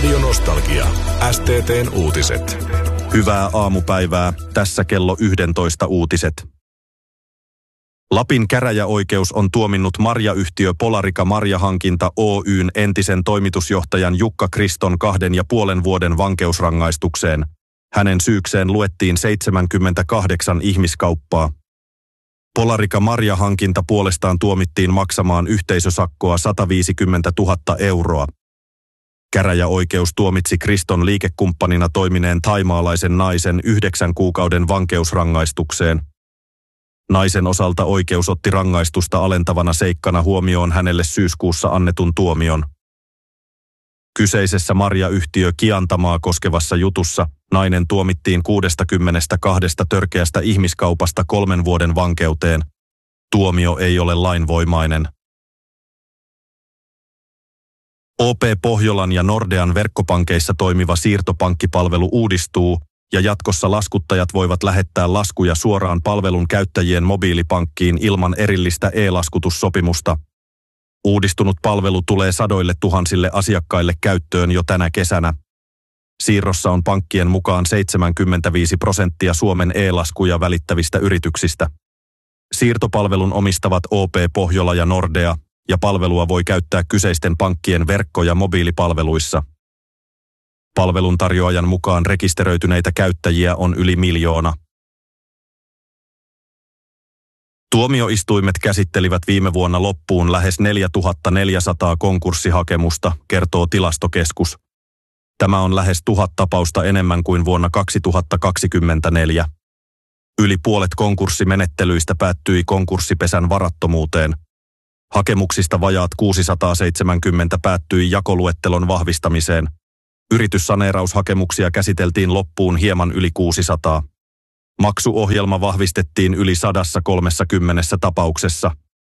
Radio Nostalgia. STT:n uutiset. Hyvää aamupäivää. Tässä kello 11 uutiset. Lapin käräjäoikeus on tuominnut marjayhtiö Polarika Marjahankinta Oyn entisen toimitusjohtajan Jukka Kriston 2,5 vuoden vankeusrangaistukseen. Hänen syykseen luettiin 78 ihmiskauppaa. Polarika Marjahankinta puolestaan tuomittiin maksamaan yhteisösakkoa 150 000 euroa. Käräjäoikeus tuomitsi Kriston liikekumppanina toimineen thaimaalaisen naisen 9 kuukauden vankeusrangaistukseen. Naisen osalta oikeus otti rangaistusta alentavana seikkana huomioon hänelle syyskuussa annetun tuomion. Kyseisessä marjayhtiö Kiantamaa koskevassa jutussa nainen tuomittiin 62 törkeästä ihmiskaupasta 3 vuoden vankeuteen. Tuomio ei ole lainvoimainen. OP Pohjolan ja Nordean verkkopankeissa toimiva siirtopankkipalvelu uudistuu ja jatkossa laskuttajat voivat lähettää laskuja suoraan palvelun käyttäjien mobiilipankkiin ilman erillistä e-laskutussopimusta. Uudistunut palvelu tulee sadoille tuhansille asiakkaille käyttöön jo tänä kesänä. Siirrossa on pankkien mukaan 75% Suomen e-laskuja välittävistä yrityksistä. Siirtopalvelun omistavat OP Pohjola ja Nordea, ja palvelua voi käyttää kyseisten pankkien verkko- ja mobiilipalveluissa. Palveluntarjoajan mukaan rekisteröityneitä käyttäjiä on yli 1 miljoona. Tuomioistuimet käsittelivät viime vuonna loppuun lähes 4400 konkurssihakemusta, kertoo Tilastokeskus. Tämä on lähes 1000 tapausta enemmän kuin vuonna 2024. Yli puolet konkurssimenettelyistä päättyi konkurssipesän varattomuuteen. Hakemuksista vajaat 670 päättyi jakoluettelon vahvistamiseen. Yrityssaneeraushakemuksia käsiteltiin loppuun hieman yli 600. Maksuohjelma vahvistettiin yli 130 tapauksessa.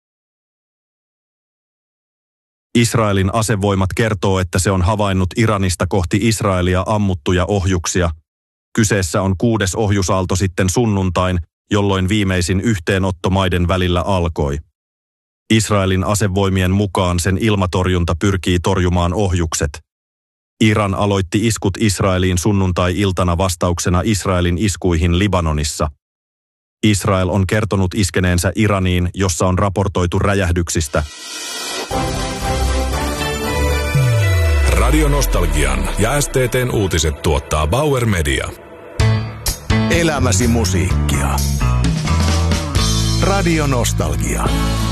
Israelin asevoimat kertoo, että se on havainnut Iranista kohti Israelia ammuttuja ohjuksia. Kyseessä on 6. ohjusaalto sitten sunnuntain, jolloin viimeisin yhteenotto maiden välillä alkoi. Israelin asevoimien mukaan sen ilmatorjunta pyrkii torjumaan ohjukset. Iran aloitti iskut Israeliin sunnuntai-iltana vastauksena Israelin iskuihin Libanonissa. Israel on kertonut iskeneensä Iraniin, jossa on raportoitu räjähdyksistä. Radio Nostalgian ja STT:n uutiset tuottaa Bauer Media. Elämäsi musiikkia. Radio Nostalgia.